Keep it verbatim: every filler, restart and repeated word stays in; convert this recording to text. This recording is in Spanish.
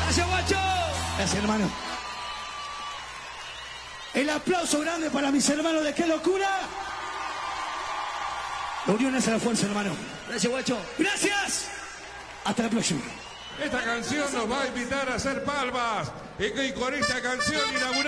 Gracias, guacho. Gracias, hermano. El aplauso grande para mis hermanos de Qué Locura. La unión es la fuerza, hermano. Gracias, guacho. Gracias. Hasta la próxima. Esta canción nos va a invitar a hacer palmas. Y con esta canción inauguramos.